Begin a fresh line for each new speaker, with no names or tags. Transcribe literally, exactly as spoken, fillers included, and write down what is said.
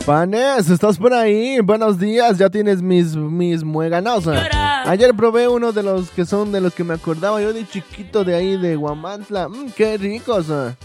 Panes, ¿estás por ahí? Buenos días, ya tienes mis, mis muéganos. Ayer probé uno de los que son de los que me acordaba yo de chiquito de ahí de Huamantla. Mmm, qué ricos.